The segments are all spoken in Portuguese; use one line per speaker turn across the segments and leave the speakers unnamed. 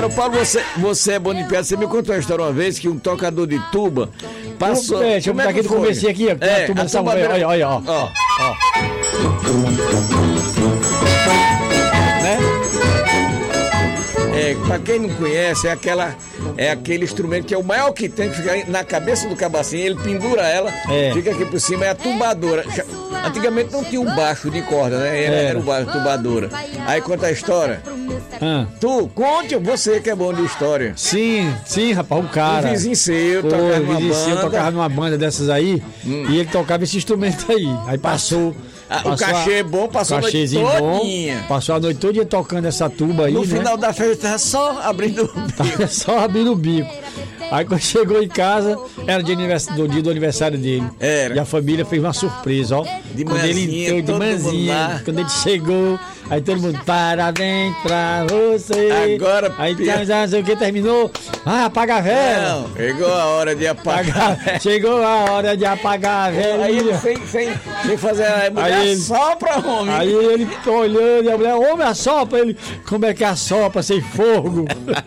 Paulo, você é bom de piada. Você me contou uma história uma vez que um tocador de tuba passou.
Deixa eu botar aqui no começo aqui, ó.
É,
a tuba dessa mulher. Olha, ó. Né?
Pra quem não conhece, é aquele instrumento que é o maior que tem, que fica na cabeça do cabacinho, ele pendura ela, fica aqui por cima, é a tubadora. Antigamente não tinha um baixo de corda, né? Era o baixo, tubadora. Aí conta a história. Tu, conte, você que é bom de história.
Sim, rapaz, um cara.
O vizinho seu
tocava numa banda dessas aí, e ele tocava esse instrumento aí. Aí passou
o cachê é bom, passou a noite todinha.
Passou a noite toda tocando essa tuba aí,
no final da festa tava só abrindo o bico.
Só abrindo o bico. Aí quando chegou em casa, era dia do aniversário dele.
Era.
E a família fez uma surpresa, ó.
De manhãzinha,
quando ele chegou, aí todo mundo, parabéns pra você.
Agora,
aí não sei o que, terminou. Apaga a vela.
Não, chegou a hora de apagar.
Chegou a hora de apagar a vela.
Aí ele sem fazer a mulher assopra, homem.
Aí ele olhando e a mulher, homem, assopra. Ele, como é que assopra sem fogo?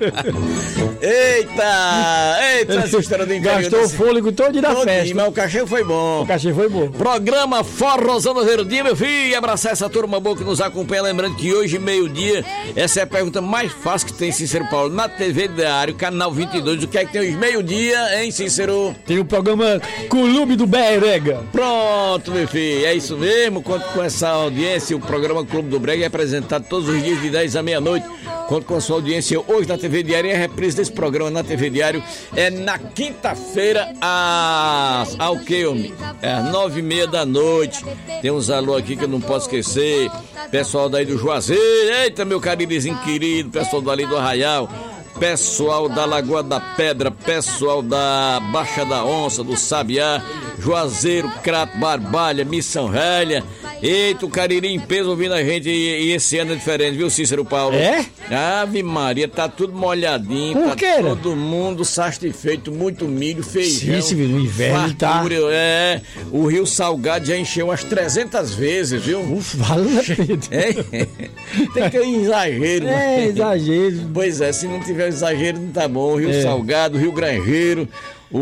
Eita, essa história do interior.
Gastou o fôlego todo na festa.
Mas o cachê foi bom.
O cachê foi bom.
Programa Forrozão do Verdinho, meu filho. E abraçar essa turma boa que nos acompanha. Lembrando que hoje, meio-dia, essa é a pergunta mais fácil que tem, Cícero Paulo. Na TV Diário, canal 22. O que é que tem hoje, meio-dia, hein, Cícero?
Tem o programa Clube do Brega.
Pronto, meu filho. É isso mesmo. Conto com essa audiência. O programa Clube do Brega é apresentado todos os dias de 10 à meia-noite. Conto com a sua audiência hoje na TV Diário. E a reprise desse programa na TV Diário é na quinta-feira ao que, homem? É às 9h30 da noite. Tem uns alô aqui que eu não posso esquecer. Pessoal daí do Juazeiro. Eita, meu caribezinho querido. Pessoal dali do Arraial. Pessoal da Lagoa da Pedra. Pessoal da Baixa da Onça, do Sabiá. Juazeiro, Crato, Barbalha, Missão Velha. Eita, o Cariri em peso ouvindo a gente e esse ano é diferente, viu, Cícero Paulo?
É?
Ave Maria, tá tudo molhadinho.
Por quê?
Todo mundo satisfeito, muito milho, feijão.
Sim, no inverno
fartura, tá. O Rio Salgado já encheu umas 300 vezes, viu?
Ufa, vale a pena.
Tem que ter um exagero.
Exagero.
Pois é, se não tiver exagero não tá bom. O Rio Salgado, o Rio Grangeiro,